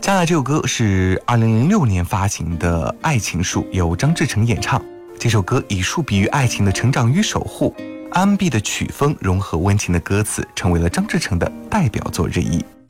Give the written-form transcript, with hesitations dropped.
接下来这首歌是2006年发行的《爱情树》，由张志成演唱。这首歌以树比喻爱情的成长与守护，安碧的曲风融合温情的歌词，成为了张志成的代表作之一。